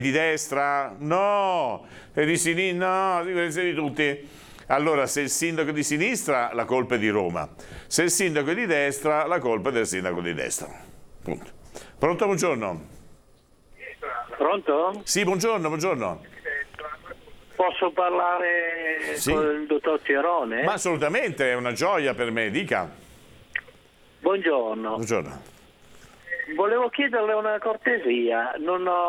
Di destra? No! E di sinistra? No, di tutti. Allora, se il sindaco è di sinistra, la colpa è di Roma. Se il sindaco è di destra, la colpa è del sindaco di destra. Punto. Pronto, buongiorno? Pronto? Sì, buongiorno, buongiorno. Posso parlare Sì. con il dottor Pierone? Ma assolutamente, è una gioia per me, dica. Buongiorno. Buongiorno. Volevo chiederle una cortesia. Non ho